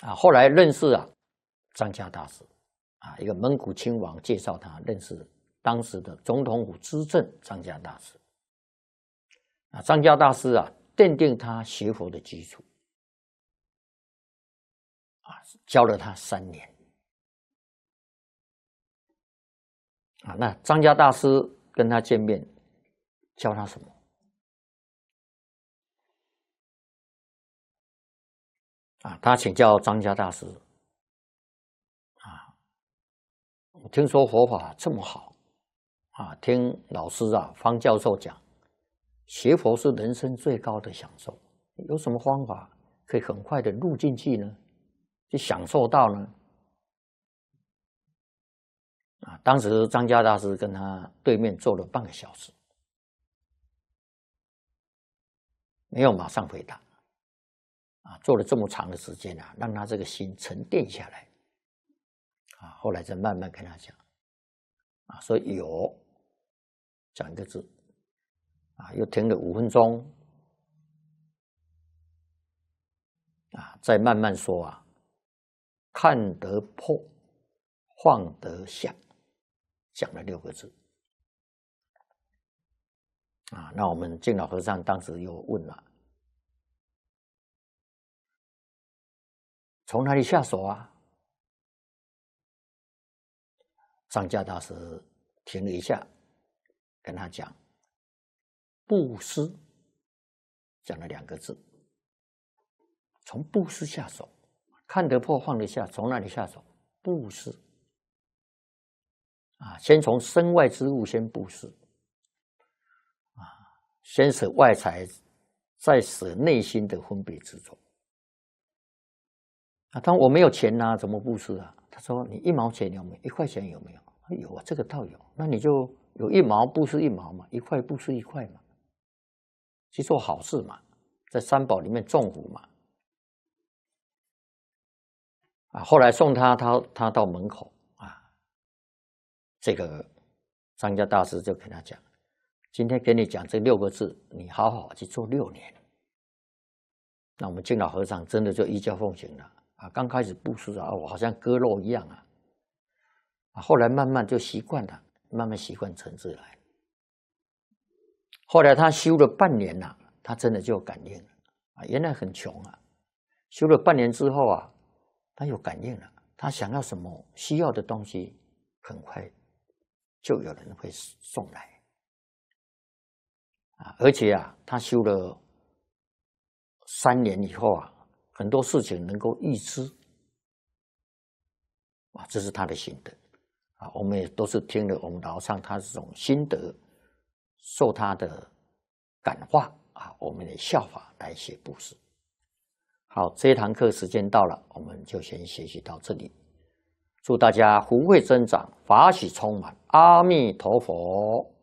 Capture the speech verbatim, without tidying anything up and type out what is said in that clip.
啊，后来认识啊张家大师啊，一个蒙古亲王介绍他认识当时的总统府知政张家大师。啊，张家大师啊，奠定他学佛的基础，啊，教了他三年。啊，那张家大师跟他见面，教他什么？啊，他请教张家大师，啊，我听说佛法这么好，啊，听老师啊方教授讲，学佛是人生最高的享受，有什么方法可以很快的入进去呢？去享受到呢？啊，当时张家大师跟他对面坐了半个小时，没有马上回答。啊，做了这么长的时间啊，让他这个心沉淀下来，啊，后来再慢慢跟他讲，啊，说有，讲一个字，啊，又停了五分钟，啊，再慢慢说啊，看得破，放得下，讲了六个字，啊，那我们净老和尚当时又问了。从哪里下手啊？张家大师停了一下，跟他讲：“布施。”讲了两个字，从布施下手，看得破放得下，从哪里下手？布施啊，先从身外之物先布施啊，先舍外财，再舍内心的分别执着。啊，当我没有钱呐、啊，怎么布施啊？他说：“你一毛钱有没有？一块钱有没有？”有啊，这个倒有。那你就有一毛布施一毛嘛，一块布施一块嘛，去做好事嘛，在三宝里面种福嘛。啊，后来送他，他他到门口啊，这个张家大师就跟他讲：“今天给你讲这六个字，你好好去做六年。”那我们净老和尚真的就依教奉行了。啊，刚开始布施啊，我好像割肉一样啊，啊，后来慢慢就习惯了，慢慢习惯成自来。后来他修了半年了、啊，他真的就有感应了啊，原来很穷啊，修了半年之后啊，他有感应了，他想要什么需要的东西，很快就有人会送来啊，而且啊，他修了三年以后啊。很多事情能够预知，啊，这是他的心得，啊，我们也都是听了我们老上他这种心得，受他的感化啊，我们的效法来写布施。好，这一堂课时间到了，我们就先学习到这里。祝大家福慧增长，法喜充满，阿弥陀佛。